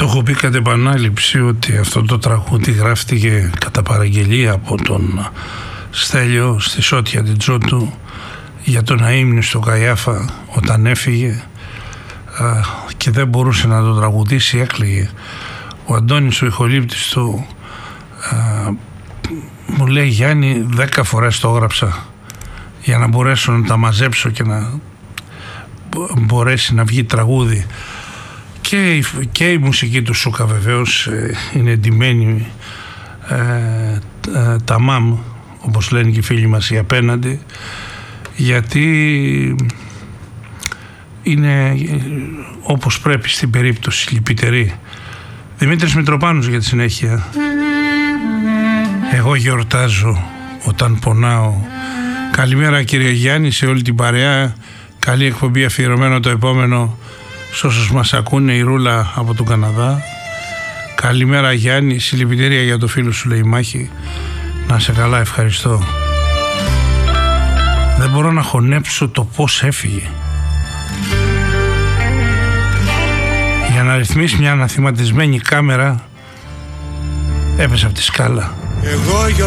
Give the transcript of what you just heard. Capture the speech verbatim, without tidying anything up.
έχω πει κατ' επανάληψη ότι αυτό το τραγούδι γράφτηκε κατά παραγγελία από τον Στέλιο στη Σότια την Τζότου για τον αείμνηστο Καϊάφα όταν έφυγε α, και δεν μπορούσε να το τραγουδήσει, έκλαιγε. Ο Αντώνης ο ηχολήπτης του α, μου λέει, Γιάννη, δέκα φορές το έγραψα για να μπορέσω να τα μαζέψω και να μπορέσει να βγει τραγούδι. Και η, και η μουσική του Σούκα βεβαίως είναι εντυμένη ε, ε, τα μάμ, όπως λένε και οι φίλοι μας οι απέναντι, γιατί είναι όπως πρέπει στην περίπτωση λυπητερή. Δημήτρης Μητροπάνος για τη συνέχεια. Εγώ γιορτάζω όταν πονάω. Καλημέρα κύριε Γιάννη σε όλη την παρέα. Καλή εκπομπή αφιερωμένο το επόμενο σε όσους μας ακούνε, η Ρούλα από τον Καναδά. Καλημέρα Γιάννη, συλληπιτήρια για το φίλο σου λέει Μάχη. Να σε καλά, ευχαριστώ. Δεν μπορώ να χωνέψω το πως έφυγε. Για να ρυθμίσει μια αναθυματισμένη κάμερα έπεσε από τη σκάλα. Εγώ